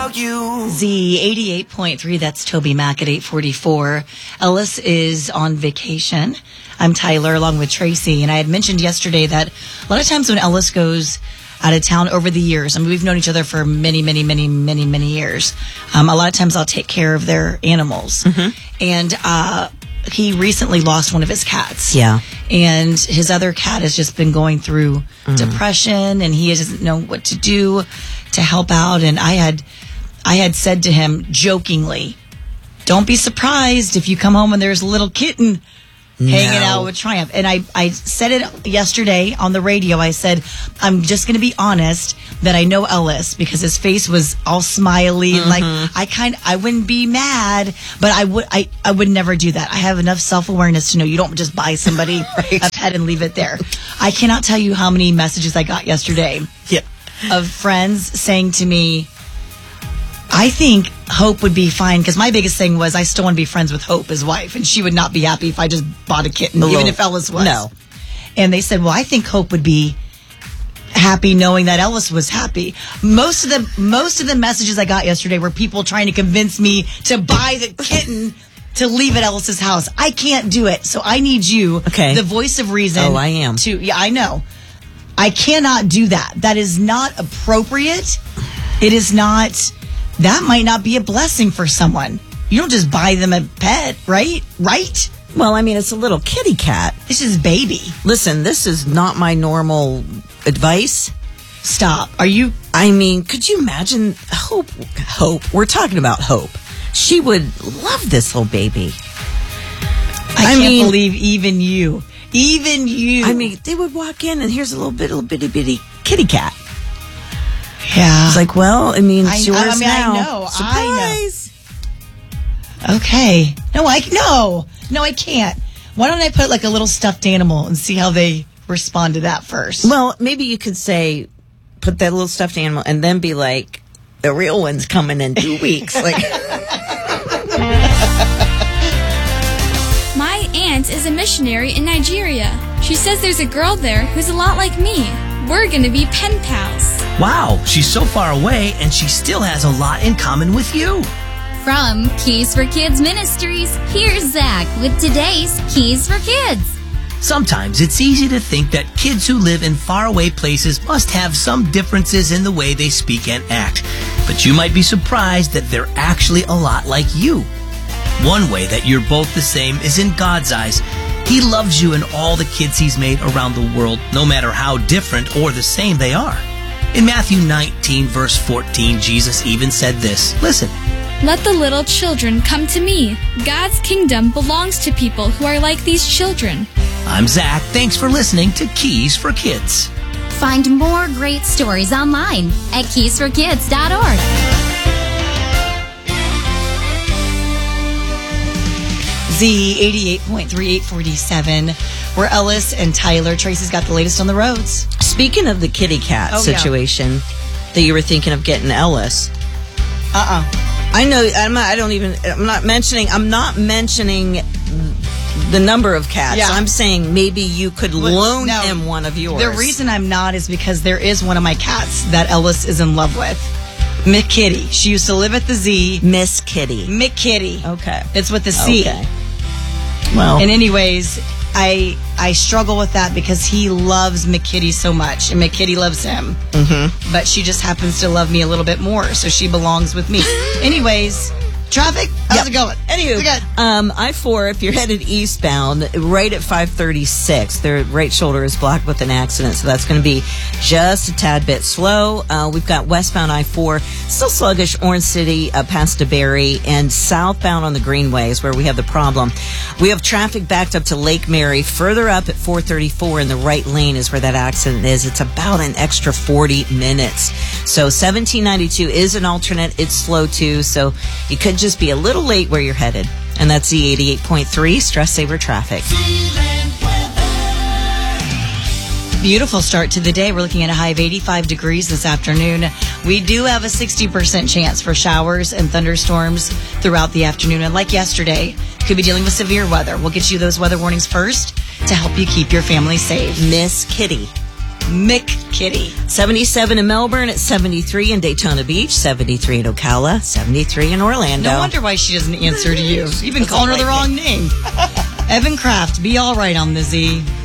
about you. Z 88.3, that's Toby Mac at 8:44. Ellis is on vacation. I'm Tyler along with Tracy, and I had mentioned yesterday that a lot of times when Ellis goes out of town over the years, I mean, we've known each other for many years. A lot of times I'll take care of their animals. And he recently lost one of his cats. Yeah. And his other cat has just been going through depression, and he doesn't know what to do to help out. And I had said to him jokingly, don't be surprised if you come home and there's a little kitten hanging out with Triumph. And I said it yesterday on the radio. I said, I'm just going to be honest that I know Ellis because his face was all smiley. And like, I wouldn't be mad, but I would never do that. I have enough self-awareness to know you don't just buy somebody a pet and leave it there. I cannot tell you how many messages I got yesterday of friends saying to me, I think Hope would be fine, because my biggest thing was I still want to be friends with Hope, his wife, and she would not be happy if I just bought a kitten, even if Ellis was. No. And they said, well, I think Hope would be happy knowing that Ellis was happy. Most of the messages I got yesterday were people trying to convince me to buy the kitten to leave at Ellis's house. I can't do it, so I need you, the voice of reason. Oh, I am. Yeah, I know. I cannot do that. That is not appropriate. It is not... That might not be a blessing for someone. You don't just buy them a pet, right? Right? Well, I mean, it's a little kitty cat. This is baby. Listen, this is not my normal advice. Stop. Are you... I mean, could you imagine Hope? We're talking about Hope. She would love this little baby. I can't believe even you. I mean, they would walk in and here's a little bitty kitty cat. Yeah. It's like, well, I mean, it's yours now. I know. Surprise. I know. Okay. No, I can't. Why don't I put like a little stuffed animal and see how they respond to that first? Well, maybe you could say, put that little stuffed animal and then be like, the real one's coming in 2 weeks. Like, my aunt is a missionary in Nigeria. She says there's a girl there who's a lot like me. We're going to be pen pals. Wow, she's so far away and she still has a lot in common with you. From Keys for Kids Ministries, here's Zach with today's Keys for Kids. Sometimes it's easy to think that kids who live in faraway places must have some differences in the way they speak and act. But you might be surprised that they're actually a lot like you. One way that you're both the same is in God's eyes. He loves you and all the kids He's made around the world, no matter how different or the same they are. In Matthew 19, verse 14, Jesus even said this. Listen. Let the little children come to me. God's kingdom belongs to people who are like these children. I'm Zach. Thanks for listening to Keys for Kids. Find more great stories online at keysforkids.org. Z 88.3, 847. We're Ellis and Tyler. Tracy's got the latest on the roads. speaking of the kitty cat situation that you were thinking of getting Ellis. I know. I'm not mentioning the number of cats. Yeah. I'm saying maybe you could loan him one of yours. The reason I'm not is because there is one of my cats that Ellis is in love with. Miss Kitty. She used to live at the Z. Miss Kitty. Miss Kitty. Okay. It's with the C. Okay. Well. And anyways, I struggle with that because he loves McKitty so much, and McKitty loves him. Mm-hmm. But she just happens to love me a little bit more, so she belongs with me. Anyways, traffic, how's it going? Anywho, I-4, if you're headed eastbound, right at 536, their right shoulder is blocked with an accident, so that's going to be just a tad bit slow. We've got westbound I-4, still sluggish, Orange City past DeBerry, and southbound on the Greenway is where we have the problem. We have traffic backed up to Lake Mary. Further up at 434 in the right lane is where that accident is. It's about an extra 40 minutes. So 1792 is an alternate. It's slow too, so you could just be a little late where you're headed. And that's the 88.3 Stress Saver Traffic. Beautiful start to the day. We're looking at a high of 85 degrees this afternoon. We do have a 60% chance for showers and thunderstorms throughout the afternoon. And like yesterday, could be dealing with severe weather. We'll get you those weather warnings first to help you keep your family safe. Miss Kitty. Mick Kitty. 77 in Melbourne, at 73 in Daytona Beach, 73 in Ocala, 73 in Orlando. No wonder why she doesn't answer to you. You've been calling her the wrong name. Evan Kraft, be all right on the Z.